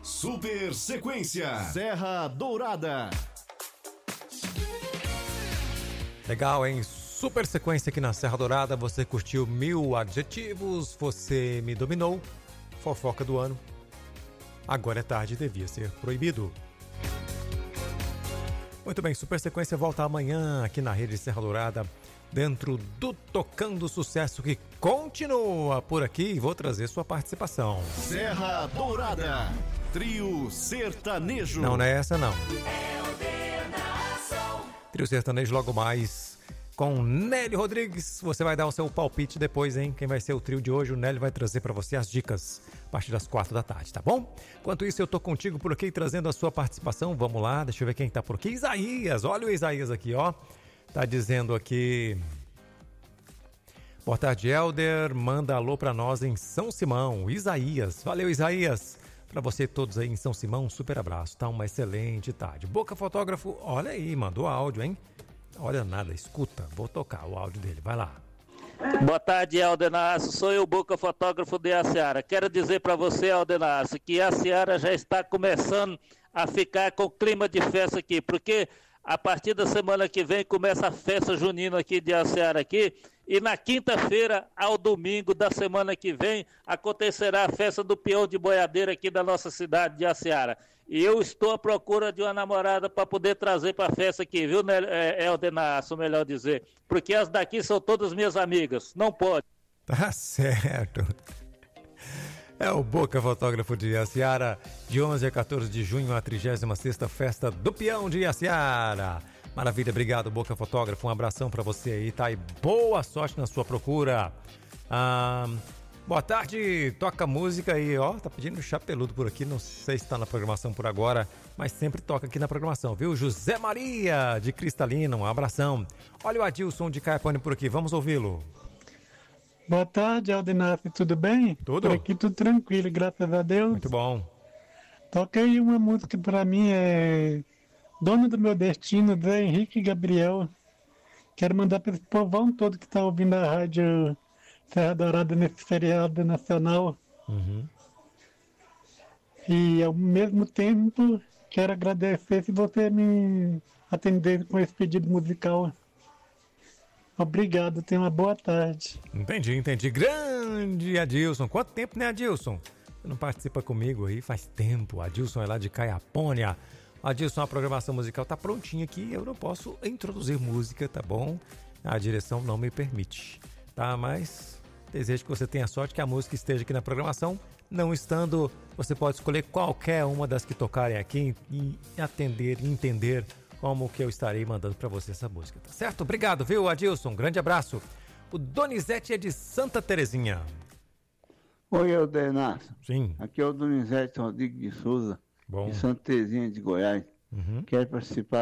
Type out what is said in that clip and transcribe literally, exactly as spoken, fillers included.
Super Sequência Serra Dourada. Legal, hein? Super Sequência aqui na Serra Dourada. Você curtiu mil adjetivos, você me dominou. Fofoca do ano. Agora é tarde, devia ser proibido. Muito bem, Super Sequência volta amanhã aqui na Rede Serra Dourada, dentro do Tocando Sucesso, que continua por aqui, e vou trazer sua participação. Serra Dourada, trio sertanejo. Não, não é essa não. Trio sertanejo logo mais com Nélio Rodrigues. Você vai dar o seu palpite depois, hein? Quem vai ser o trio de hoje? O Nélio vai trazer para você as dicas a partir das quatro da tarde, tá bom? Enquanto isso, eu tô contigo por aqui trazendo a sua participação. Vamos lá, deixa eu ver quem tá por aqui. Isaías, olha o Isaías aqui, ó. Tá dizendo aqui: boa tarde, Helder. Manda alô pra nós em São Simão. Isaías, valeu, Isaías. Pra você todos aí em São Simão, um super abraço, tá? Uma excelente tarde. Boca Fotógrafo, olha aí, mandou áudio, hein? Olha nada, escuta, vou tocar o áudio dele, vai lá. Boa tarde, Aldenácio, sou eu, Boca Fotógrafo de Iaciara. Quero dizer para você, Aldenácio, que Iaciara já está começando a ficar com clima de festa aqui, porque a partir da semana que vem começa a festa junina aqui de Iaciara aqui, e na quinta-feira ao domingo da semana que vem acontecerá a festa do peão de boiadeira aqui da nossa cidade de Iaciara. E eu estou à procura de uma namorada para poder trazer para a festa aqui, viu, Eldenácio, melhor dizer, porque as daqui são todas minhas amigas, não pode. Tá certo. É o Boca Fotógrafo de Iaciara, de onze a quatorze de junho, a trigésima sexta Festa do Peão de Iaciara. Maravilha, obrigado, Boca Fotógrafo, um abração pra você aí, tá? E boa sorte na sua procura. Ah, boa tarde, toca música aí, ó, tá pedindo chapeludo por aqui, não sei se tá na programação por agora, mas sempre toca aqui na programação, viu? José Maria, de Cristalina, um abração. Olha o Adilson de Caiapane por aqui, vamos ouvi-lo. Boa tarde, Aldenácio, tudo bem? Tudo. Por aqui tudo tranquilo, graças a Deus. Muito bom. Toca aí uma música pra mim, é Dono do Meu Destino, Zé Henrique e Gabriel. Quero mandar para esse povão todo que tá ouvindo a rádio Serra Dourada nesse feriado nacional. Uhum. E ao mesmo tempo, quero agradecer se você me atender com esse pedido musical. Obrigado, tenha uma boa tarde. Entendi, entendi. Grande Adilson. Quanto tempo, né, Adilson? Você não participa comigo aí faz tempo. Adilson é lá de Caiapônia. Adilson, a programação musical tá prontinha aqui. Eu não posso introduzir música, tá bom? A direção não me permite, tá? Mas desejo que você tenha sorte, que a música esteja aqui na programação. Não estando, você pode escolher qualquer uma das que tocarem aqui e atender e entender como que eu estarei mandando para você essa música, tá certo? Obrigado, viu, Adilson? Um grande abraço. O Donizete é de Santa Terezinha. Oi, Aldenácio. Sim. Aqui é o Donizete Rodrigues de Souza, Bom. de Santa Terezinha de Goiás. Uhum. Quero participar